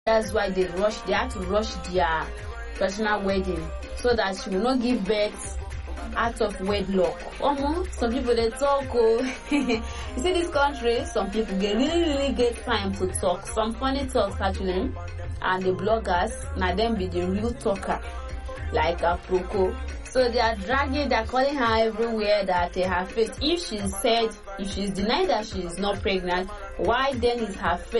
That's why they had to rush their traditional wedding so that she will not give birth out of wedlock. Some people they talk. You see this country, some people really get time to talk. Some funny talks actually, and the bloggers now them be the real talker, like Aproko. So they're calling her everywhere that her face. If she's denying that she is not pregnant, why then is her face